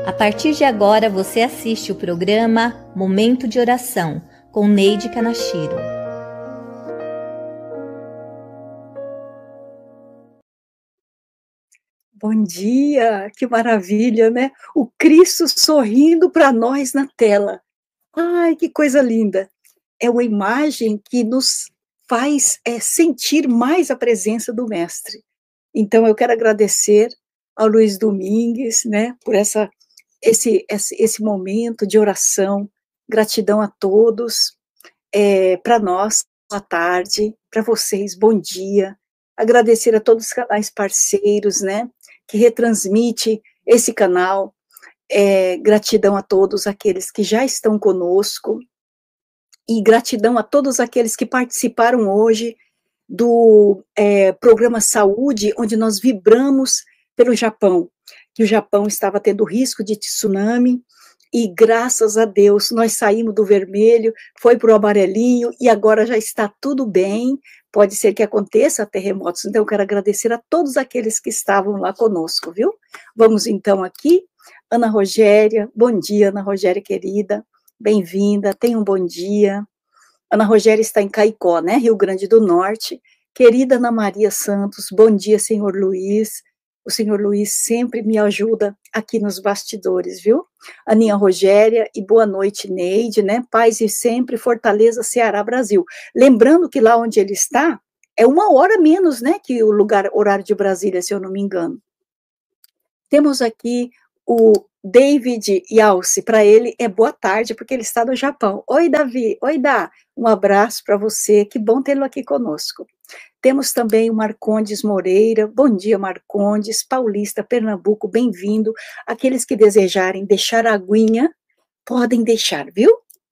A partir de agora você assiste o programa Momento de Oração com Neide Kanashiro. Bom dia, que maravilha, né? O Cristo sorrindo para nós na tela. Ai, que coisa linda. É uma imagem que nos faz sentir mais a presença do Mestre. Então, eu quero agradecer ao Luiz Domingues, né, por esse momento de oração. Gratidão a todos. Para nós, boa tarde. Para vocês, bom dia. Agradecer a todos os canais parceiros, né, que retransmite esse canal. Gratidão a todos aqueles que já estão conosco e gratidão a todos aqueles que participaram hoje do programa Saúde, onde nós vibramos pelo Japão, que o Japão estava tendo risco de tsunami, e graças a Deus nós saímos do vermelho, foi para o amarelinho, e agora já está tudo bem. Pode ser que aconteça terremotos, então eu quero agradecer a todos aqueles que estavam lá conosco, viu? Vamos então aqui, Ana Rogéria, bom dia, Ana Rogéria querida, bem-vinda, tenha um bom dia. Ana Rogéria está em Caicó, né, Rio Grande do Norte. Querida Ana Maria Santos, bom dia, senhor Luiz. O senhor Luiz sempre me ajuda aqui nos bastidores, viu? Aninha Rogéria, e boa noite, Neide, né? Paz e sempre, Fortaleza, Ceará, Brasil. Lembrando que lá onde ele está, é 1 hora menos, né, que o horário de Brasília, se eu não me engano. Temos aqui o David Yalce, para ele é boa tarde, porque ele está no Japão. Oi, Davi, oi, Dá, um abraço para você, que bom tê-lo aqui conosco. Temos também o Marcondes Moreira, bom dia, Marcondes, Paulista, Pernambuco, bem-vindo. Aqueles que desejarem deixar a aguinha, podem deixar, viu?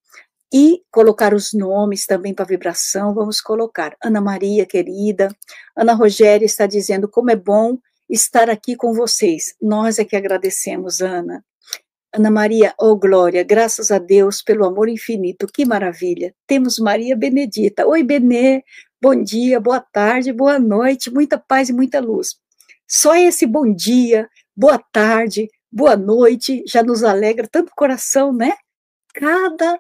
E colocar os nomes também para vibração, vamos colocar. Ana Maria, querida, Ana Rogéria está dizendo como é bom estar aqui com vocês. Nós é que agradecemos, Ana. Ana Maria, oh glória, graças a Deus pelo amor infinito, que maravilha. Temos Maria Benedita. Oi, Benê, bom dia, boa tarde, boa noite, muita paz e muita luz. Só esse bom dia, boa tarde, boa noite, já nos alegra tanto o coração, né? Cada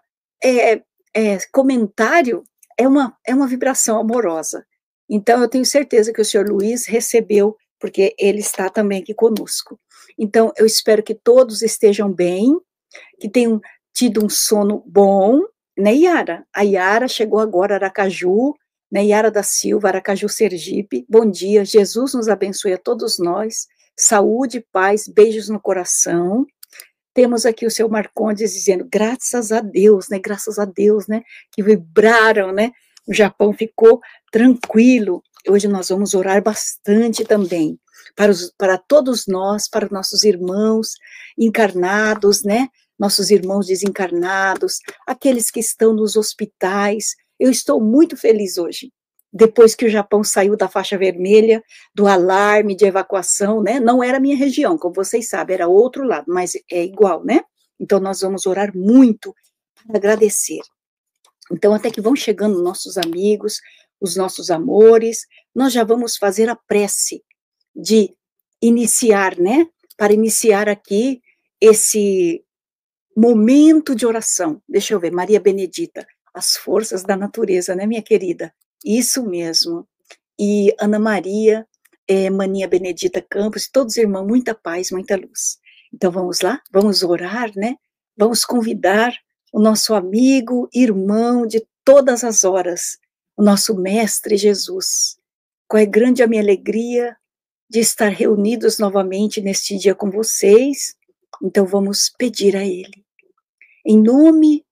comentário é uma vibração amorosa. Então, eu tenho certeza que o senhor Luiz recebeu, porque ele está também aqui conosco. Então, eu espero que todos estejam bem, que tenham tido um sono bom, né, Yara? A Yara chegou agora, Aracaju, né, Yara da Silva, Aracaju, Sergipe. Bom dia, Jesus nos abençoe a todos nós. Saúde, paz, beijos no coração. Temos aqui o seu Marcondes dizendo, graças a Deus, né, que vibraram, né, o Japão ficou tranquilo. Hoje nós vamos orar bastante também, para todos nós, para nossos irmãos encarnados, né, nossos irmãos desencarnados, aqueles que estão nos hospitais. Eu estou muito feliz hoje, depois que o Japão saiu da faixa vermelha, do alarme de evacuação, né? Não era a minha região, como vocês sabem, era outro lado, mas é igual, né? Então, nós vamos orar muito para agradecer. Então, até que vão chegando nossos amigos, os nossos amores, nós já vamos fazer a prece de iniciar, né? Para iniciar aqui esse momento de oração. Deixa eu ver, Maria Benedita, as forças da natureza, né, minha querida? Isso mesmo. E Ana Maria, Maninha Benedita Campos, todos irmãos, muita paz, muita luz. Então vamos lá, vamos orar, né? Vamos convidar o nosso amigo, irmão de todas as horas, o nosso Mestre Jesus. Qual é grande a minha alegria de estar reunidos novamente neste dia com vocês. Então vamos pedir a Ele. Em nome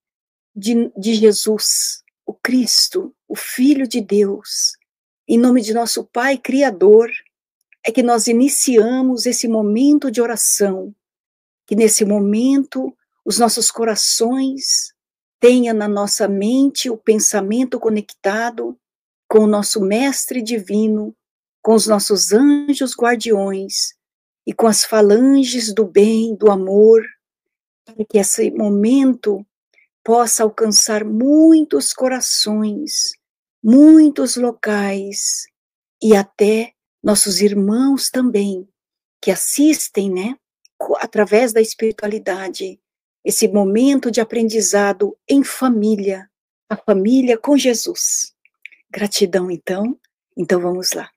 de Jesus, o Cristo, o Filho de Deus, em nome de nosso Pai Criador, é que nós iniciamos esse momento de oração, que nesse momento os nossos corações tenham na nossa mente o pensamento conectado com o nosso Mestre Divino, com os nossos anjos guardiões e com as falanges do bem, do amor, para que esse momento possa alcançar muitos corações, muitos locais e até nossos irmãos também, que assistem, né, através da espiritualidade, esse momento de aprendizado em família, a família com Jesus. Gratidão, então. Então, vamos lá.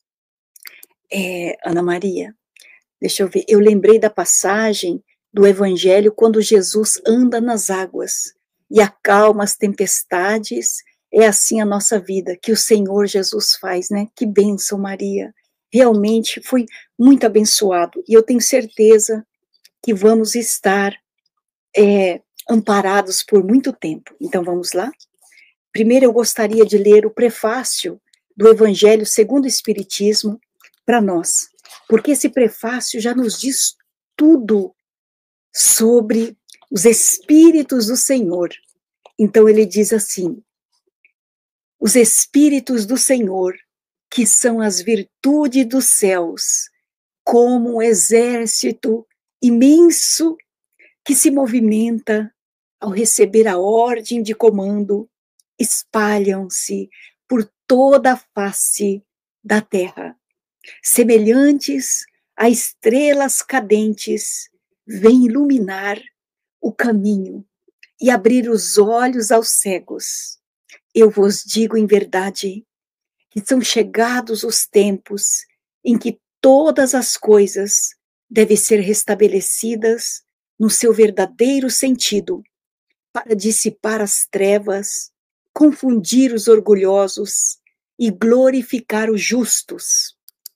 Ana Maria, deixa eu ver, eu lembrei da passagem do Evangelho quando Jesus anda nas águas e acalma as tempestades. É assim a nossa vida, que o Senhor Jesus faz, né? Que bênção, Maria. Realmente foi muito abençoado. E eu tenho certeza que vamos estar amparados por muito tempo. Então, vamos lá? Primeiro, eu gostaria de ler o prefácio do Evangelho segundo o Espiritismo para nós, porque esse prefácio já nos diz tudo sobre os Espíritos do Senhor. Então, ele diz assim: os Espíritos do Senhor, que são as virtudes dos céus, como um exército imenso que se movimenta ao receber a ordem de comando, espalham-se por toda a face da terra. Semelhantes a estrelas cadentes, vêm iluminar o caminho e abrir os olhos aos cegos. Eu vos digo em verdade que são chegados os tempos em que todas as coisas devem ser restabelecidas no seu verdadeiro sentido, para dissipar as trevas, confundir os orgulhosos e glorificar os justos.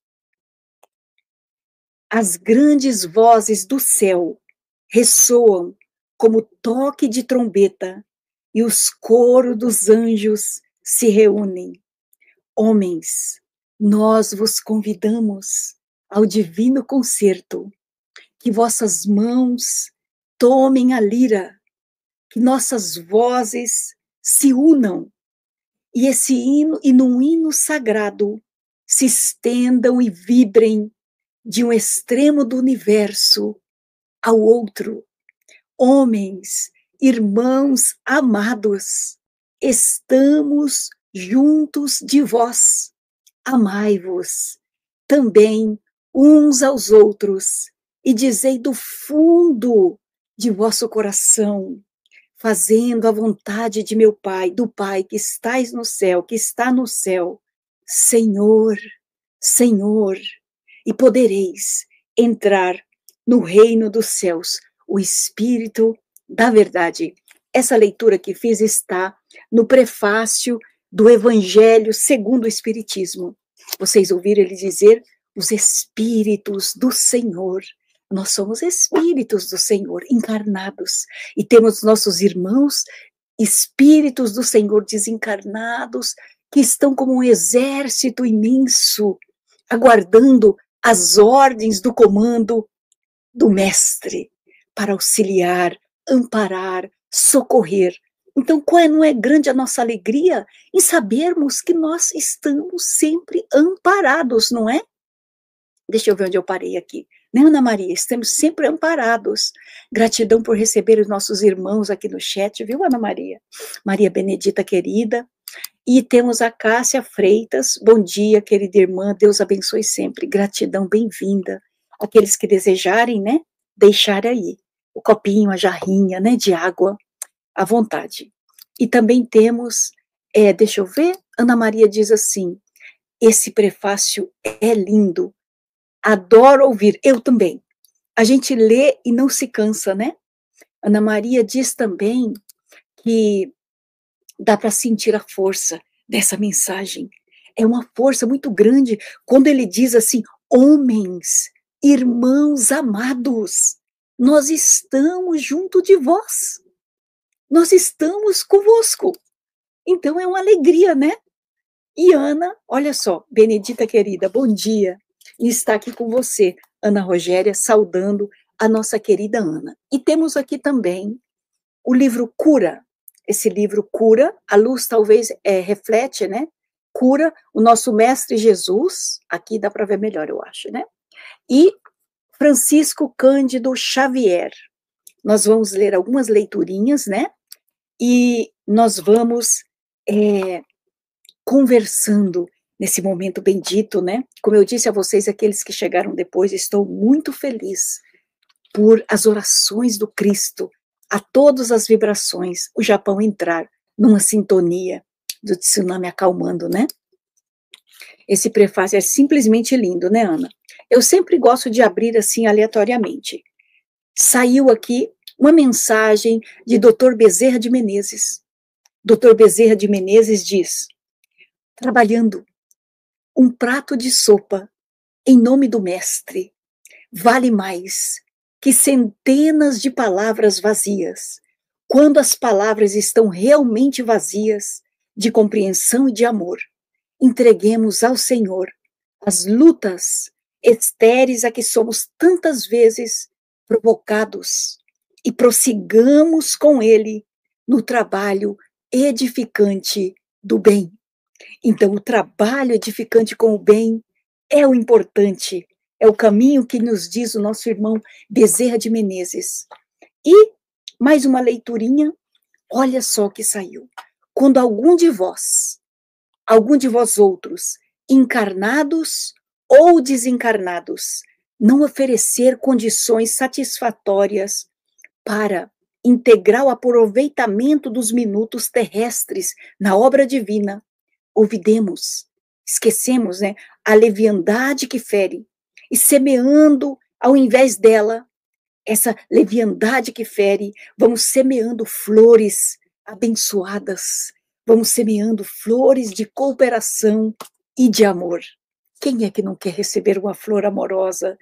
As grandes vozes do céu ressoam como toque de trombeta e os coros dos anjos se reúnem. Homens, nós vos convidamos ao divino concerto, que vossas mãos tomem a lira, que nossas vozes se unam e esse hino, e num hino sagrado, se estendam e vibrem de um extremo do universo ao outro. Homens, irmãos amados, estamos juntos de vós. Amai-vos também uns aos outros e dizei do fundo de vosso coração, fazendo a vontade de meu Pai, do Pai que estais no céu, que está no céu, Senhor, Senhor, e podereis entrar no reino dos céus, o Espírito da verdade. Essa leitura que fiz está no prefácio do Evangelho segundo o Espiritismo. Vocês ouviram ele dizer, os Espíritos do Senhor. Nós somos Espíritos do Senhor, encarnados, e temos nossos irmãos, Espíritos do Senhor desencarnados, que estão como um exército imenso, aguardando as ordens do comando do Mestre, para auxiliar, amparar, socorrer. Então, não é grande a nossa alegria em sabermos que nós estamos sempre amparados, não é? Deixa eu ver onde eu parei aqui. Né, Ana Maria? Estamos sempre amparados. Gratidão por receber os nossos irmãos aqui no chat, viu, Ana Maria? Maria Benedita, querida. E temos a Cássia Freitas. Bom dia, querida irmã. Deus abençoe sempre. Gratidão, bem-vinda. Aqueles que desejarem, né, deixar aí o copinho, a jarrinha, né, de água, à vontade. E também temos, deixa eu ver, Ana Maria diz assim, esse prefácio é lindo, adoro ouvir, eu também. A gente lê e não se cansa, né? Ana Maria diz também que dá para sentir a força dessa mensagem. É uma força muito grande quando ele diz assim, homens, irmãos amados, nós estamos junto de vós. Nós estamos convosco. Então é uma alegria, né? E Ana, olha só, Benedita querida, bom dia. E está aqui com você, Ana Rogéria, saudando a nossa querida Ana. E temos aqui também o livro Cura. Esse livro Cura, a luz talvez reflete, né? Cura, o nosso Mestre Jesus, aqui dá para ver melhor, eu acho, né? E Francisco Cândido Xavier. Nós vamos ler algumas leiturinhas, né? E nós vamos conversando nesse momento bendito, né? Como eu disse a vocês, aqueles que chegaram depois, estou muito feliz por as orações do Cristo, a todas as vibrações, o Japão entrar numa sintonia do tsunami acalmando, né? Esse prefácio é simplesmente lindo, né, Ana? Eu sempre gosto de abrir assim aleatoriamente. Saiu aqui uma mensagem de Dr. Bezerra de Menezes. Dr. Bezerra de Menezes diz: trabalhando um prato de sopa em nome do mestre vale mais que centenas de palavras vazias, quando as palavras estão realmente vazias de compreensão e de amor. Entreguemos ao Senhor as lutas estéreis a que somos tantas vezes provocados e prossigamos com Ele no trabalho edificante do bem. Então, o trabalho edificante com o bem é o importante, é o caminho que nos diz o nosso irmão Bezerra de Menezes. E mais uma leiturinha, olha só o que saiu. Quando algum de vós outros, encarnados ou desencarnados, não oferecer condições satisfatórias para integrar o aproveitamento dos minutos terrestres na obra divina, olvidemos, esquecemos, né, a leviandade que fere, e semeando, ao invés dela, essa leviandade que fere, vamos semeando flores abençoadas, vamos semeando flores de cooperação e de amor. Quem é que não quer receber uma flor amorosa,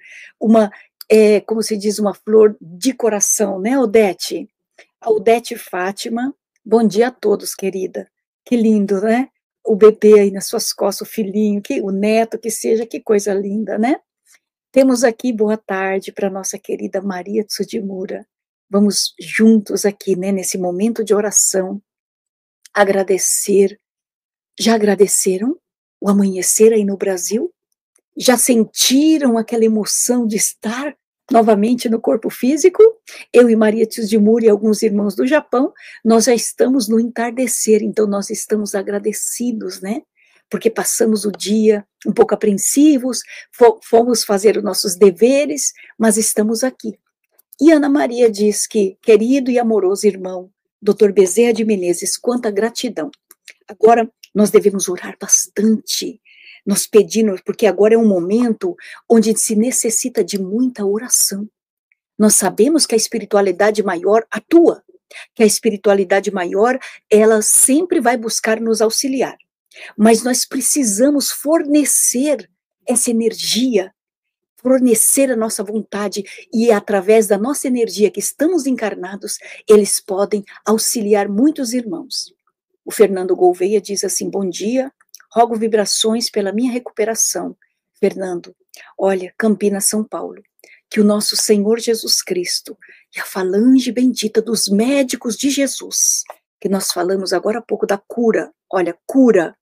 como se diz, uma flor de coração, né, Odete? A Odete Fátima, bom dia a todos, querida. Que lindo, né? O bebê aí nas suas costas, o filhinho, o neto que seja, que coisa linda, né? Temos aqui boa tarde para nossa querida Maria Tsujimura. Vamos juntos aqui, né, nesse momento de oração, agradecer. Já agradeceram o amanhecer aí no Brasil? Já sentiram aquela emoção de estar novamente no corpo físico? Eu e Maria Tsujimura e alguns irmãos do Japão, nós já estamos no entardecer, então nós estamos agradecidos, né? Porque passamos o dia um pouco apreensivos, fomos fazer os nossos deveres, mas estamos aqui. E Ana Maria diz que, querido e amoroso irmão, Dr. Bezerra de Menezes, quanta gratidão. Agora, nós devemos orar bastante, nós pedimos, porque agora é um momento onde se necessita de muita oração. Nós sabemos que a espiritualidade maior atua, que a espiritualidade maior, ela sempre vai buscar nos auxiliar. Mas nós precisamos fornecer essa energia, fornecer a nossa vontade, e através da nossa energia que estamos encarnados, eles podem auxiliar muitos irmãos. O Fernando Gouveia diz assim: bom dia, rogo vibrações pela minha recuperação. Fernando, olha, Campinas, São Paulo, que o nosso Senhor Jesus Cristo e a falange bendita dos médicos de Jesus, que nós falamos agora há pouco da cura, olha, cura,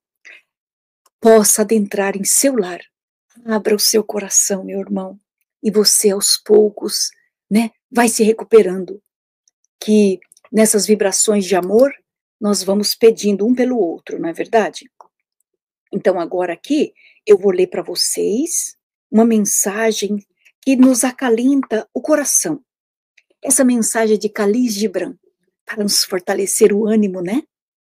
possa adentrar em seu lar. Abra o seu coração, meu irmão, e você aos poucos, né, vai se recuperando, que nessas vibrações de amor, nós vamos pedindo um pelo outro, não é verdade? Então agora aqui, eu vou ler para vocês uma mensagem que nos acalenta o coração. Essa mensagem é de Khalil Gibran, para nos fortalecer o ânimo, né?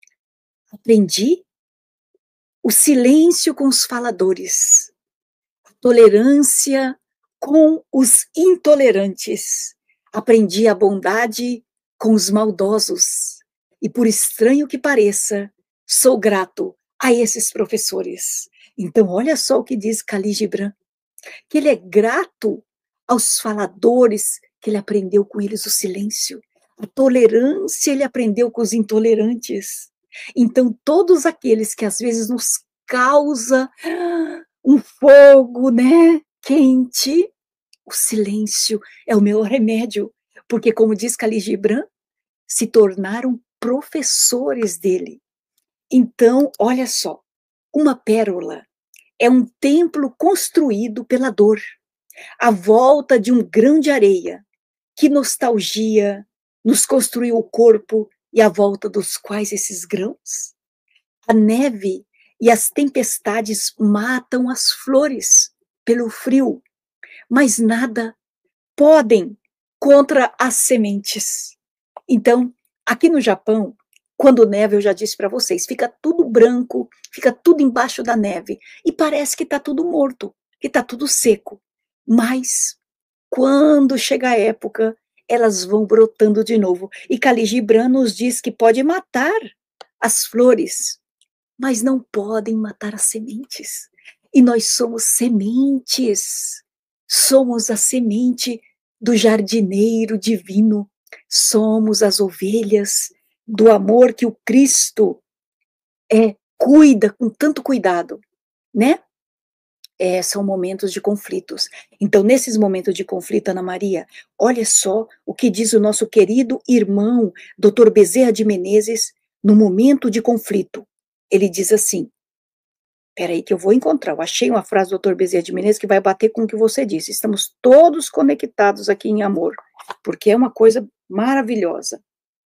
Aprendi o silêncio com os faladores, a tolerância com os intolerantes. Aprendi a bondade com os maldosos. E por estranho que pareça, sou grato a esses professores. Então, olha só o que diz Khalil Gibran, que ele é grato aos faladores, que ele aprendeu com eles o silêncio. A tolerância ele aprendeu com os intolerantes. Então, todos aqueles que às vezes nos causa um fogo, né, quente, o silêncio é o meu remédio, porque, como diz Khalil Gibran, se tornaram professores dele. Então, olha só, uma pérola é um templo construído pela dor, à volta de um grão de areia. Que nostalgia nos construiu o corpo e à volta dos quais esses grãos? A neve e as tempestades matam as flores pelo frio, mas nada podem contra as sementes. Então, aqui no Japão, quando neva, eu já disse para vocês, fica tudo branco, fica tudo embaixo da neve, e parece que está tudo morto, que está tudo seco. Mas, quando chega a época, elas vão brotando de novo. E Khalil Gibran nos diz que pode matar as flores, mas não podem matar as sementes. E nós somos sementes, somos a semente do jardineiro divino, somos as ovelhas do amor que o Cristo cuida com tanto cuidado, né? São momentos de conflitos. Então, nesses momentos de conflito, Ana Maria, olha só o que diz o nosso querido irmão, Dr. Bezerra de Menezes, no momento de conflito. Ele diz assim, peraí que eu vou encontrar, eu achei uma frase do Dr. Bezerra de Menezes que vai bater com o que você disse. Estamos todos conectados aqui em amor, porque é uma coisa maravilhosa.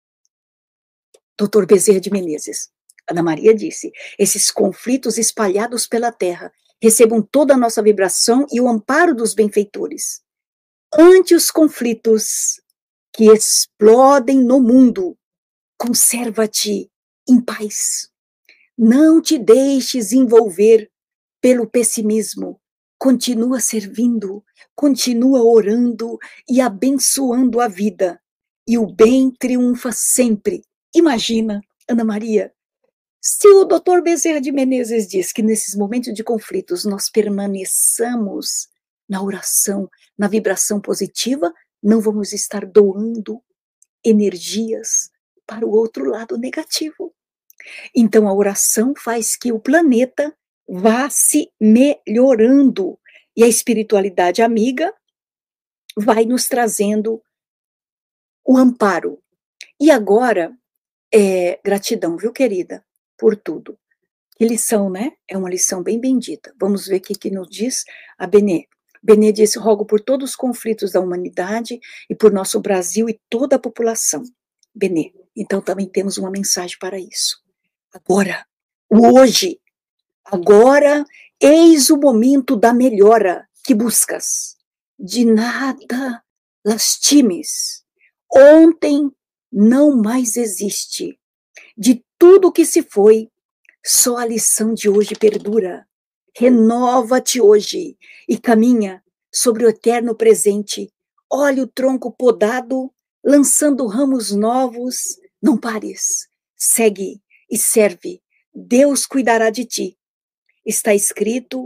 Dr. Bezerra de Menezes, Ana Maria disse, esses conflitos espalhados pela terra recebam toda a nossa vibração e o amparo dos benfeitores. Ante os conflitos que explodem no mundo, conserva-te em paz. Não te deixes envolver pelo pessimismo. Continua servindo, continua orando e abençoando a vida. E o bem triunfa sempre. Imagina, Ana Maria, se o Dr. Bezerra de Menezes diz que nesses momentos de conflitos nós permaneçamos na oração, na vibração positiva, não vamos estar doando energias para o outro lado negativo. Então a oração faz que o planeta vá se melhorando e a espiritualidade amiga vai nos trazendo o amparo. E agora, gratidão, viu, querida, por tudo. Que lição, né? É uma lição bem bendita. Vamos ver o que nos diz a Benê. Benê diz, rogo por todos os conflitos da humanidade e por nosso Brasil e toda a população. Benê, então também temos uma mensagem para isso. Agora, o hoje, agora, eis o momento da melhora que buscas. De nada lastimes. Ontem não mais existe. De tudo que se foi, só a lição de hoje perdura. Renova-te hoje e caminha sobre o eterno presente. Olha o tronco podado, lançando ramos novos. Não pares, segue e serve. Deus cuidará de ti. Está escrito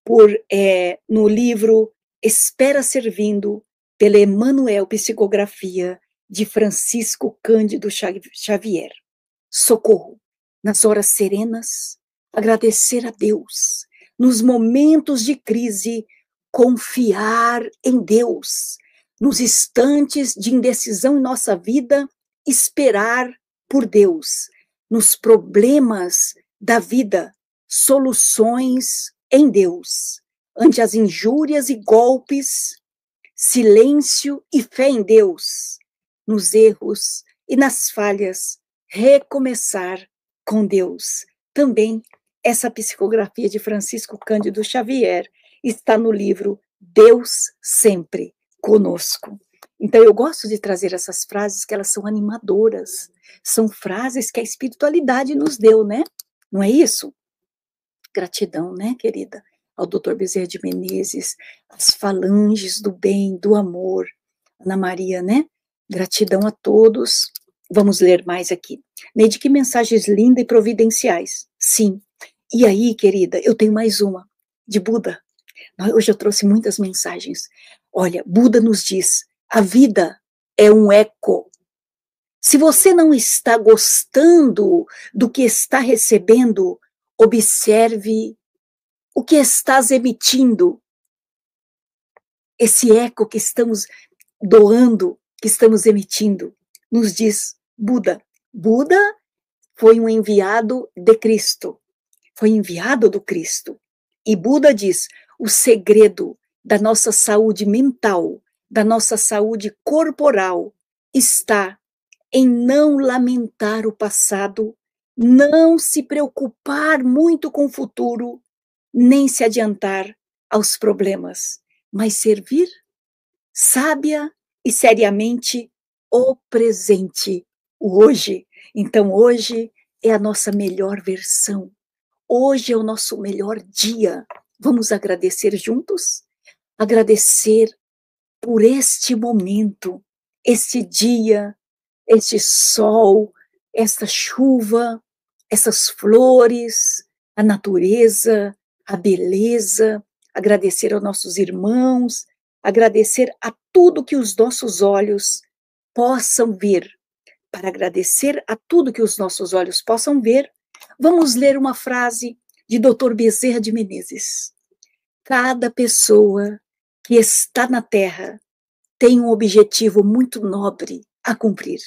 no livro Espera Servindo, pela Emmanuel Psicografia de Francisco Cândido Xavier. Socorro nas horas serenas, agradecer a Deus. Nos momentos de crise, confiar em Deus. Nos instantes de indecisão em nossa vida, esperar por Deus. Nos problemas da vida, soluções em Deus. Ante as injúrias e golpes, silêncio e fé em Deus. Nos erros e nas falhas, recomeçar com Deus. Também essa psicografia de Francisco Cândido Xavier está no livro Deus Sempre Conosco. Então eu gosto de trazer essas frases que elas são animadoras, são frases que a espiritualidade nos deu, né? Não é isso? Gratidão, né, querida? Ao Dr. Bezerra de Menezes, as falanges do bem, do amor, Ana Maria, né? Gratidão a todos. Vamos ler mais aqui. Neide, que mensagens lindas e providenciais. Sim. E aí, querida, eu tenho mais uma, de Buda. Hoje eu trouxe muitas mensagens. Olha, Buda nos diz, a vida é um eco. Se você não está gostando do que está recebendo, observe o que estás emitindo. Esse eco que estamos doando, que estamos emitindo, nos diz Buda. Buda foi um enviado de Cristo, foi enviado do Cristo. E Buda diz, o segredo da nossa saúde mental, da nossa saúde corporal, está em não lamentar o passado, não se preocupar muito com o futuro, nem se adiantar aos problemas, mas servir sábia e seriamente o presente, o hoje. Então, hoje é a nossa melhor versão. Hoje é o nosso melhor dia. Vamos agradecer juntos? Agradecer por este momento, este dia, este sol, esta chuva, essas flores, a natureza, a beleza, agradecer aos nossos irmãos, agradecer a tudo que os nossos olhos possam ver. Para agradecer a tudo que os nossos olhos possam ver, vamos ler uma frase de Dr. Bezerra de Menezes. Cada pessoa que está na Terra tem um objetivo muito nobre a cumprir.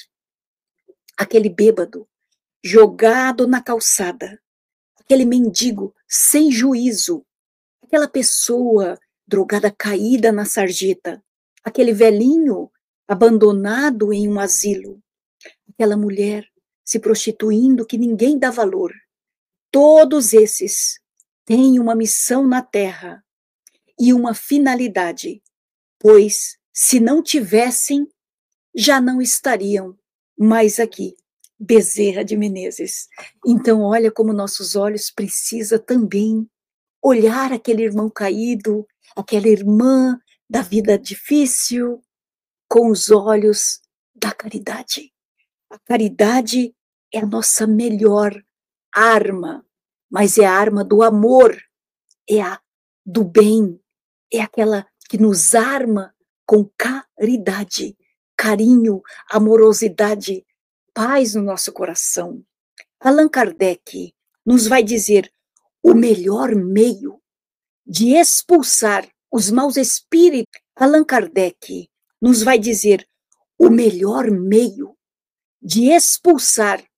Aquele bêbado jogado na calçada, aquele mendigo sem juízo, aquela pessoa drogada caída na sarjeta, aquele velhinho abandonado em um asilo, aquela mulher se prostituindo que ninguém dá valor. Todos esses têm uma missão na Terra e uma finalidade, pois se não tivessem, já não estariam mais aqui. Bezerra de Menezes. Então, olha como nossos olhos precisam também olhar aquele irmão caído, aquela irmã da vida difícil, com os olhos da caridade. A caridade é a nossa melhor arma, mas é a arma do amor, é a do bem, é aquela que nos arma com caridade, carinho, amorosidade, paz no nosso coração. Allan Kardec nos vai dizer o melhor meio de expulsar os maus espíritos. Allan Kardec nos vai dizer o melhor meio de expulsar